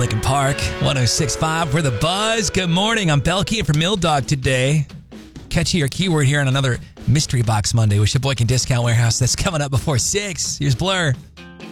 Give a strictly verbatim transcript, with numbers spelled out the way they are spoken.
Lincoln Park, one oh six point five for The Buzz. Good morning. I'm Belky from Mill Dog today. Catchy your keyword here on another Mystery Box Monday with Sheboygan Discount Warehouse. That's coming up before six. Here's Blur.